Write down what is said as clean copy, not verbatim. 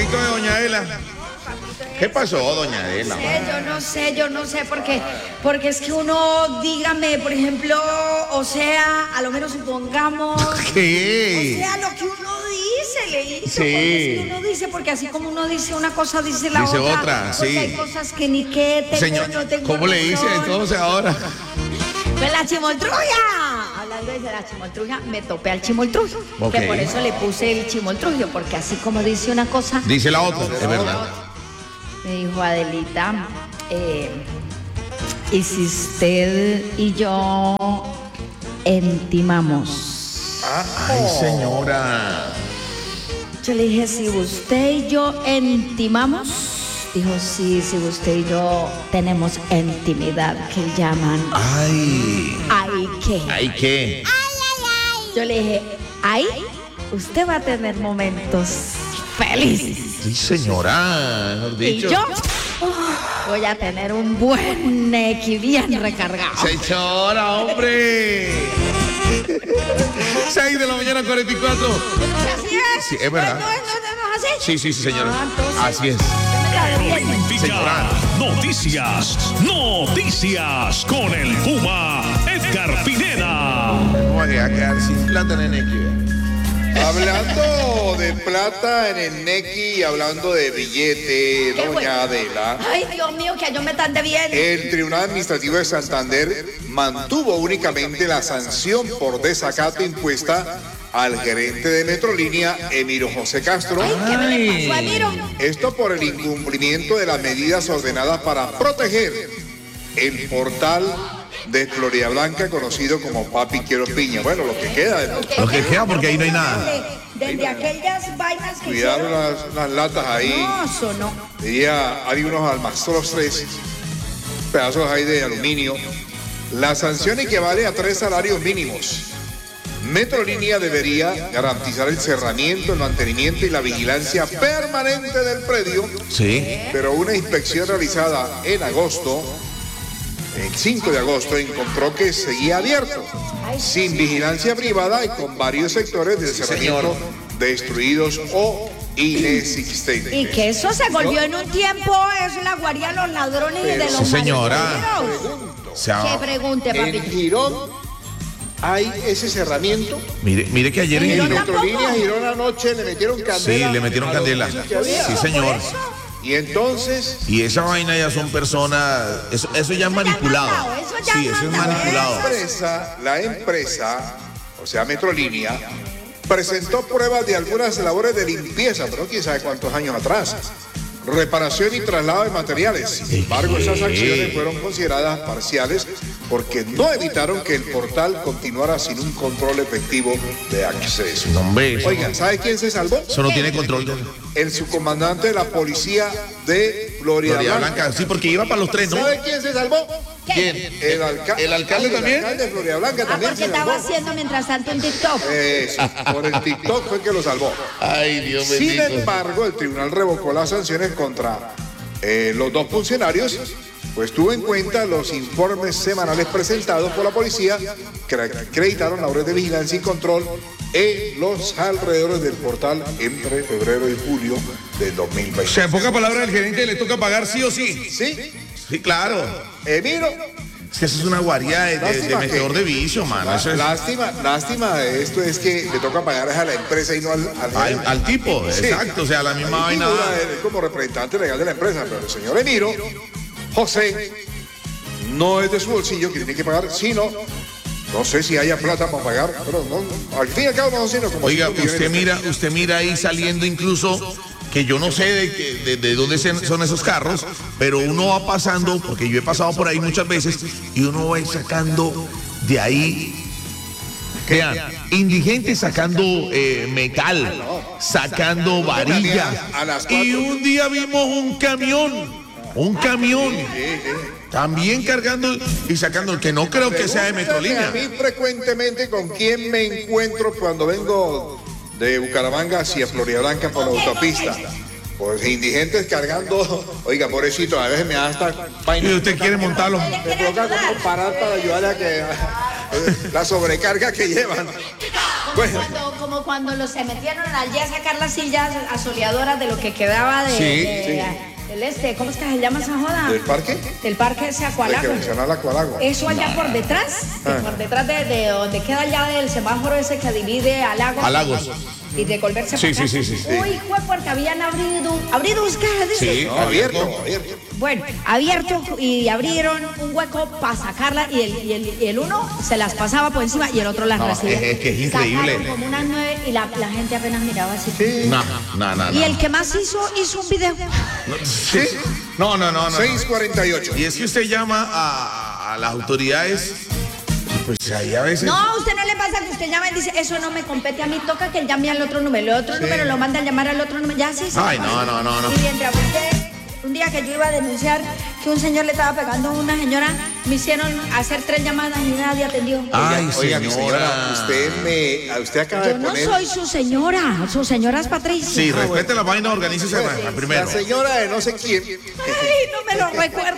Papito de doña Adela. ¿Qué pasó, doña Adela? Yo no sé, porque es que uno, dígame, por ejemplo, o sea, a lo menos supongamos... ¿Qué? O sea, lo que uno dice, le hizo, Sí. porque si uno dice, porque así como uno dice una cosa, dice la Dice otra. otra, Porque sí. hay cosas que ni que tengo, Señor, no tengo ¿cómo le dice razón. entonces ahora? Pues la chimoltruja. Hablando de la chimoltruja, me topé al chimoltrujio. Ok. Que por eso le puse el chimoltrujio, porque así como dice una cosa... Dice la otra, es verdad. Me dijo Adelita, ¿y si usted y yo intimamos? Ay, señora. Yo le dije, si usted y yo intimamos, dijo, sí, si usted y yo tenemos intimidad, que llaman. Ay. ¿Ay qué? Ay, ¿qué? Yo le dije, ahí usted va a tener momentos felices. Sí, señora, mejor dicho. Y yo voy a tener un buen bien recargado. Señora, hombre. 6 de la mañana, 44. Así es. Sí, es verdad. ¿No es así? Sí, señora. Ah, entonces, Así es. Política, Señora. noticias con el Puma Edgar Pineda. Vamos a quedar sin plata en el Nequi. Hablando de plata en el Nequi y hablando de billete, Qué doña bueno. Adela, Ay, Dios mío, que yo me tan de bien. el Tribunal Administrativo de Santander mantuvo únicamente la sanción por desacato impuesta al gerente de Metrolínea, Emiro José Castro. ¿Qué me le pasó a Emiro? Esto por el incumplimiento de las medidas ordenadas para proteger el portal de Florida Blanca, conocido como Papi Quiero Piña. Bueno, lo que queda de Lo que queda, porque ahí no hay nada. Desde aquellas vainas que cuidar hicieron. unas latas ahí. No, eso no. Hay unos almastrostres, pedazos ahí de aluminio. La sanción equivale a 3 salarios mínimos. Metrolínea debería garantizar el cerramiento, el mantenimiento y la vigilancia permanente del predio, Sí. pero una inspección realizada en agosto, el 5 de agosto, encontró que seguía abierto, sin vigilancia privada y con varios sectores del cerramiento destruidos o inexistentes. Y que eso se volvió en un tiempo, es la guardia de los ladrones y de los Sí, señora. marineros. O sea, Que pregunte, En papi. Girón hay ese cerramiento. mire que ayer En Girón en Metrolínea Girón anoche le metieron Sí, candela. le metieron a los candela. pisos que había. Sí, señor. Y entonces, Y esa vaina ya son personas. Eso ya es manipulado. Eso ya Sí, es eso es mandado. manipulado. la empresa, o sea, Metrolínea, presentó pruebas de algunas labores de limpieza, pero quién sabe cuántos años atrás. Reparación y traslado de materiales. Sin embargo, esas acciones fueron consideradas parciales porque no evitaron que el portal continuara sin un control efectivo de acceso. No, hombre, eso, Oigan, ¿sabe quién se salvó? eso no tiene control de El subcomandante de la policía de Florida Florida Blanca. Blanca. Sí, porque iba para los tres, ¿no? ¿Sabe quién se salvó? ¿Quién? ¿El alcalde también? El alcalde de Florida Blanca Ah, también porque se salvó. estaba haciendo mientras tanto un TikTok. Eso, por el TikTok fue que lo salvó. Ay, Dios Sin bendito. embargo, el tribunal revocó las sanciones contra los dos funcionarios, pues tuvo en cuenta los informes semanales presentados por la policía que acreditaron labores de vigilancia y control en los alrededores del portal entre febrero y julio del O 2020. sea, en pocas palabras, al gerente le toca pagar sí o sí. ¿Sí? Sí, claro. Emiro, Es que eso es una guarida de Lástima metedor que- de vicio, mano. Eso es lástima de esto es que le toca pagar a la empresa y no al tipo, Sí. exacto. O sea, la misma Ahí vaina. figura él como representante legal de la empresa, pero el señor Emiro, José, no es de su bolsillo que tiene que pagar, sino, no sé si haya plata para pagar, pero no, al fin y al cabo no, sino como... Oiga, 5 millones. usted mira ahí saliendo incluso que yo no sé de dónde son esos carros, pero uno va pasando, porque yo he pasado por ahí muchas veces, y uno va sacando de ahí, vean, indigentes sacando metal, sacando varillas. A las 4. Y un día vimos un camión, también cargando y sacando, que no creo que sea de Metrolínea. A mí frecuentemente con quién me encuentro cuando vengo de Bucaramanga hacia Florida Blanca por la autopista. Pues indigentes cargando, oiga, pobrecito, a veces me da hasta vaina. Y usted quiere montarlo. Me provoca como parar para ayudarle a que la sobrecarga que llevan. Bueno. Como cuando los se metieron allí a sacar las sillas asoleadoras de lo que quedaba del ¿cómo es que se llama esa joda? ¿Del parque? Del parque ese Hay que Acualago. mencionar la Acualago. Eso allá por detrás, de donde queda ya del semáforo ese que divide a Lagos. A Lagos. Y de volverse Sí, para acá. sí. Uy, fue porque habían abrido ustedes, dice. Sí, No, abierto. Bueno, abierto y abrieron un hueco para sacarla y el uno se las pasaba por encima y el otro las recibía. es que es increíble. Sacaron como unas 9 y la gente apenas miraba así. No. Y el que más hizo un video. No. 6:48. Y es que usted llama a las autoridades, pues ahí a veces. No, a usted no le pasa que usted llama y dice, eso no me compete a mí, toca que él llame al otro número. El otro número lo manda a llamar al otro número. Ya sí. Ay, no. Y mientras usted, un día que yo iba a denunciar que un señor le estaba pegando a una señora, me hicieron hacer 3 llamadas y nadie atendió. Ay, Oiga, mi señora. señora, usted acaba Yo de no poner... soy su señora es Patricia. Sí, respete la vaina, organícese primero. La señora de no sé quién. Ay, no me lo recuerdo.